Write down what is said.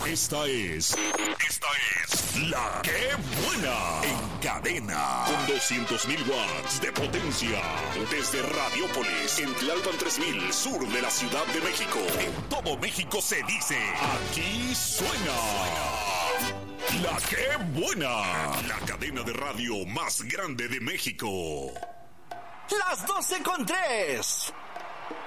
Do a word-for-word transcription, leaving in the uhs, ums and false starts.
Esta es... Esta es... La Que Buena. En cadena. Con doscientos mil watts de potencia. Desde Radiópolis, en Tlalpan tres mil, sur de la Ciudad de México. En todo México se dice... Aquí suena... La Que Buena. La cadena de radio más grande de México. Las doce con tres.